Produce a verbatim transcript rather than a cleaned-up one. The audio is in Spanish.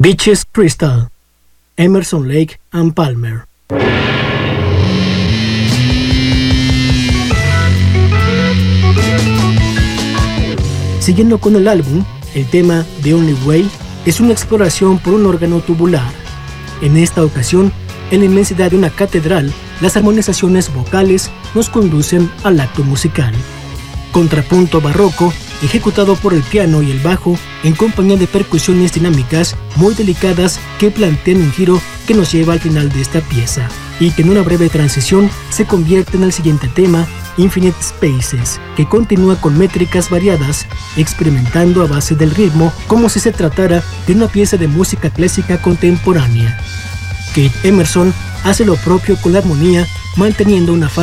Beaches Crystal, Emerson, Lake and Palmer. Siguiendo con el álbum, el tema The Only Way es una exploración por un órgano tubular. En esta ocasión, en la inmensidad de una catedral, las armonizaciones vocales nos conducen al acto musical. Contrapunto barroco, ejecutado por el piano y el bajo, en compañía de percusiones dinámicas muy delicadas que plantean un giro que nos lleva al final de esta pieza, y que en una breve transición se convierte en el siguiente tema, Infinite Spaces, que continúa con métricas variadas, experimentando a base del ritmo como si se tratara de una pieza de música clásica contemporánea. Keith Emerson hace lo propio con la armonía, manteniendo una